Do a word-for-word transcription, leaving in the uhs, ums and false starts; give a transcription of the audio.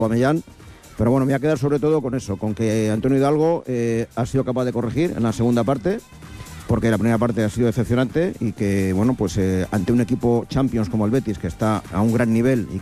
Aubameyang. Pero bueno, me voy a quedar sobre todo con eso, con que Antonio Hidalgo eh, ha sido capaz de corregir en la segunda parte, porque la primera parte ha sido decepcionante y que, bueno, pues eh, ante un equipo Champions como el Betis, que está a un gran nivel y